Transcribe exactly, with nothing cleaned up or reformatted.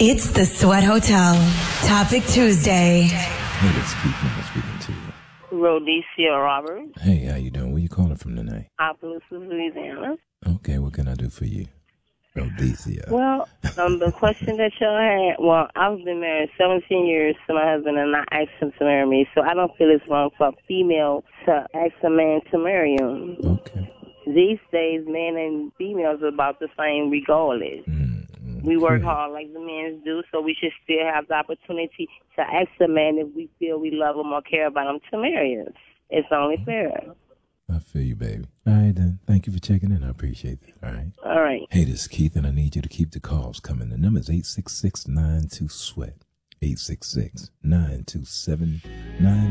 It's the Sweat Hotel. Topic Tuesday. Hey, it's Keith. I'm speaking to you. Rhodesia Roberts. Hey, how you doing? Where you calling from tonight? Opelousas, Louisiana. Okay, what can I do for you? Rhodesia. Well, um, the question that y'all had, well, I've been married seventeen years to my husband, and I asked him to marry me, so I don't feel it's wrong for a female to ask a man to marry him. Okay. These days, men and females are about the same regardless. Mm, We work okay. hard like the men do, so we should still have the opportunity to ask a man if we feel we love him or care about him to marry us. It's only fair. I feel you, baby. All right, then. Thank you for checking in. I appreciate that. All right. All right. Hey, this is Keith, and I need you to keep the calls coming. The number is eight six six, nine two, SWEAT. eight six six, nine two seven, nine